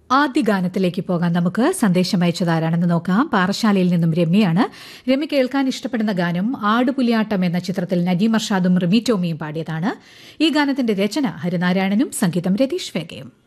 ആദ്യ ഗാനത്തിലേക്ക് പോകാൻ നമുക്ക് സന്ദേശം അയച്ചതാരാണെന്ന് നോക്കാം. പാറശാലയിൽ നിന്നും രമ്യയാണ്. രമ്യ കേൾക്കാൻ ഇഷ്ടപ്പെടുന്ന ഗാനം ആടുപുലിയാട്ടം എന്ന ചിത്രത്തിൽ നജീം അർഷാദും റിമി ടോമിയും പാടിയതാണ്. ഈ ഗാനത്തിന്റെ രചന ഹരിനാരായണനും സംഗീതം രതീഷ് വേഗയും.